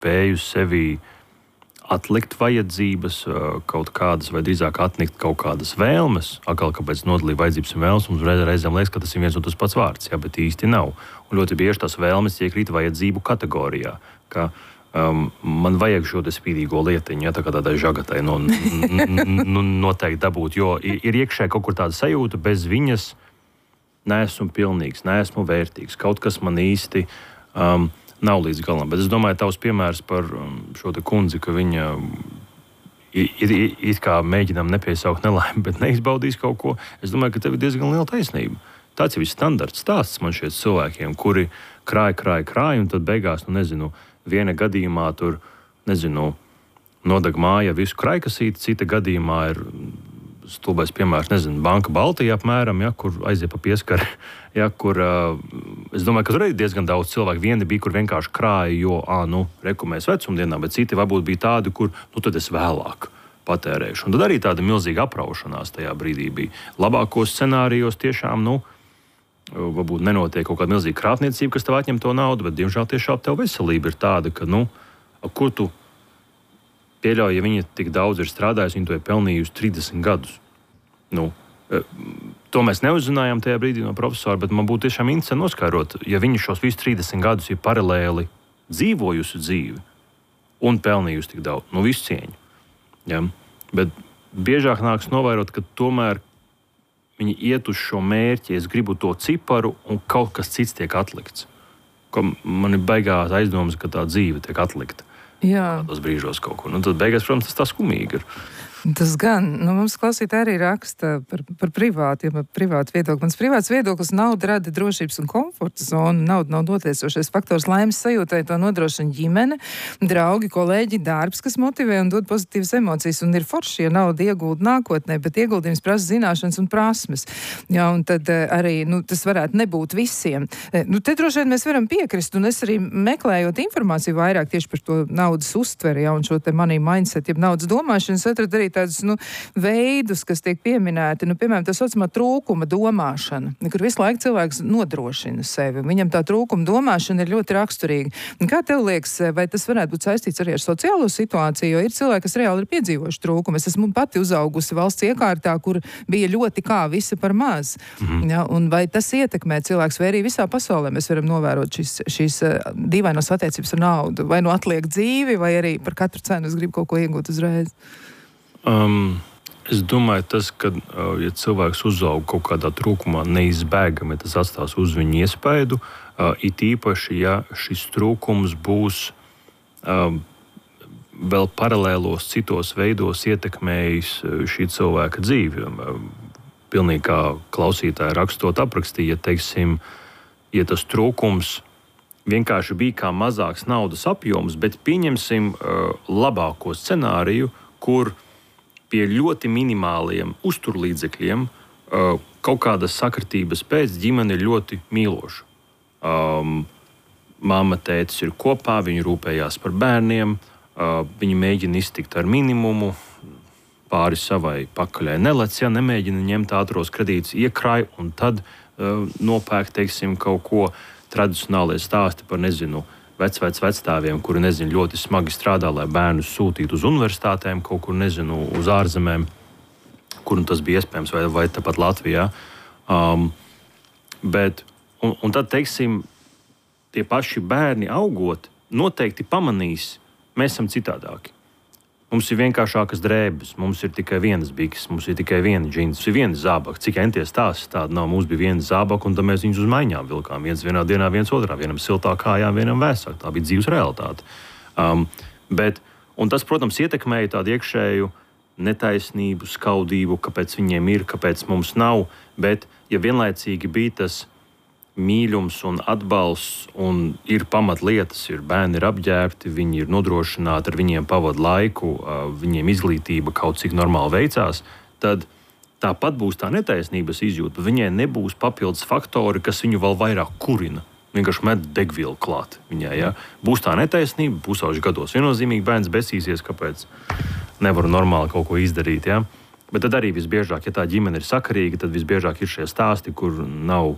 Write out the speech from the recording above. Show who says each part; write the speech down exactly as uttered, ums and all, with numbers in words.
Speaker 1: spēju sevī atlikt vajadzības, kaut kādas, vai drīzāk atlikt kaut kādas vēlmes. Atkal, kāpēc nodalīt vajadzības un vēlmes, mums reizēm liekas, ka tas ir viens un tas pats vārds, jā, bet īsti nav. Un ļoti bieži tās vēlmes iekrīt vajadzību kategorijā, ka um, man vajag šo te spīdīgo lietiņu, ja, tā kā tādai žagatai no, nu, noteikti dabūt, jo ir iekšē kaut kur tāda sajūta, bez viņas neesmu pilnīgs, neesmu vērtīgs, kaut kas man īsti um, nav līdz galam. Bet es domāju, tavs piemērs par šo te kundzi, ka viņa ir, ir, ir kā mēģinām nepiesaukt nelaimi, bet neizbaudīs kaut ko. Es domāju, ka tev ir diezgan liela taisnība. Tāds jau ir standarts stāsts man šeit cilvēkiem, kuri krāja, krāja, krāja, un tad beigās, nu nezinu, viena gadījumā tur, nezinu, nodeg māja visu krājkasīti, cita gadījumā ir stulbais piemērs, nezinu, Banka Baltija apmēram, ja, kur aiziet pa pieskari, ja, kur, uh, es domāju, ka tur ir diezgan daudz cilvēku. Vieni bija, kur vienkārši krāja, jo, ā, nu, reku mēs vecumdienā, bet citi varbūt bija tādi, kur, nu, tad es vēlāk patērēšu. Un tad arī tāda milzīga apraušanās tajā brīdī bija. Labākos scenārijos tiešām, nu, varbūt nenotiek kaut kāda milzīga krāpniecība, kas tev atņem to naudu, bet, diemžēl, tiešām tev veselība ir tāda, ka, nu, kur tu pieļauj, ja viņa tik daudz ir strādājusi, viņa to ir pelnījusi trīsdesmit gadus. Nu, to mēs neuzzinājām tajā brīdī no profesora, bet man būtu tiešām interesanti noskaidrot, ja viņa šos visus trīsdesmit gadus ir paralēli dzīvojusi dzīvi un pelnījusi tik daudz, nu visu cieņu. Ja? Bet biežāk nāks novērot, ka tomēr viņi iet uz šo mērķi, es gribu to ciparu un kaut kas cits tiek atlikts. Ka man ir baigās aizdomas, ka tā dzīve tiek atlikta.
Speaker 2: Jā.
Speaker 1: Tādos brīžos kaut kur. Un tad beigās, protams, tas tā skumīgi ir.
Speaker 2: Tas gan, nu, mums klausītāji arī raksta par, par privātu, ja par privātu viedokli. Mans privāts viedoklis nauda rada drošības un komforta zonu. Nauda nav notiecošais faktors laimes sajūtai, to nodrošina ģimene, draugi, kolēģi, darbs, kas motivē un dod pozitīvas emocijas. Un ir forši, ja nauda iegulda nākotnē, bet ieguldījums prasa zināšanas un prasmes. Jā, un tad arī, nu, tas varētu nebūt visiem. Nu, te droši vien mēs varam piekrist, un es arī meklējot informāciju vairāk tieši par to naudas uztveri, ja, un šo te money mindset, ja naudas domāšanas, atrad arī tādus, nu, veidus, kas tiek pieminēti, nu, piemēram, tā saucamā trūkuma domāšana, kur visu laiku cilvēks nodrošina sevi. Viņam tā trūkuma domāšana ir ļoti raksturīga. Un kā tev liekas, vai tas varētu būt saistīts arī ar sociālo situāciju, jo ir cilvēki, kas reāli ir piedzīvojuši trūkumu. Es esmu pati uzaugusi valsts iekārtā, kur bija ļoti kā visa par maz. Mhm. Ja, un vai tas ietekmē cilvēks, vai arī visā pasaulē mēs varam novērot šīs, šīs dīvainos attiecības ar naudu, vai nu atliek dzīvi, vai arī par katru cenu es gribu kaut ko iegūt uzreiz?
Speaker 1: Um, es domāju, tas, ka uh, ja cilvēks uzaug kaut kādā trūkumā, neizbēgami tas atstās uz viņu iespaidu, uh, it īpaši, ja šis trūkums būs uh, vēl paralēlos citos veidos ietekmējis šī cilvēka dzīvi. Uh, pilnīgi kā klausītāji rakstot aprakstīja, teiksim, ja tas trūkums vienkārši bija kā mazāks naudas apjoms, bet pieņemsim uh, labāko scenāriju, kur pie ļoti minimāliem uzturlīdzekļiem uh, kaut kādas sakritības pēc ģimene ir ļoti mīloša. Um, Māma, tētis ir kopā, viņi rūpējās par bērniem, uh, viņi mēģina iztikt ar minimumu, pāri savai pakaļai nelec, ja nemēģina ņemt ātros kredītus, iekrāj un tad uh, nopērk, teiksim, kaut ko tradicionālie stāsti par, nezinu, vec, vec, vecstāviem, kuri, nezinu, ļoti smagi strādā, lai bērnus sūtītu uz universitātēm, kaut kur, nezinu, uz ārzemēm, kur tas bija iespējams, vai, vai tāpat Latvijā. Um, bet, un, un tad, teiksim, tie paši bērni augot, noteikti pamanīs, mēs esam citādāki. Mums ir vienkāršākas drēbes, mums ir tikai vienas bikses, mums ir tikai viena džins, mums ir viena zābaka. Cik enties tās tāda nav, mums bija viena zābaka, un tad mēs viņus uz maiņām vilkām. Viens vienā dienā, viens otrā, vienam siltā kājām, vienam vēsāk. Tā bija dzīves realitāte. Um, bet, un tas, protams, ietekmēja tādu iekšēju netaisnību, skaudību, kāpēc viņiem ir, kāpēc mums nav. Bet, ja vienlaicīgi bija tas mīļums un atbalsts, un ir pamatlietas, ir bērni ir apģērbti, viņi ir nodrošināti, ar viņiem pavada laiku, viņiem izglītība kaut cik normāli veicās, tad tāpat būs tā netaisnības izjūta, bet viņai nebūs papildus faktori, kas viņu vēl vairāk kurina. Vienkārši met degvielu klāt viņai, ja? Būs tā netaisnība, pusauģu gados viennozīmīgi bērns besīsies, kāpēc nevaru normāli kaut ko izdarīt, ja? Bet tad arī visbiežāk, ja tā ģimene ir sakarīga, tad visbiežāk ir šie stāsti, kur nav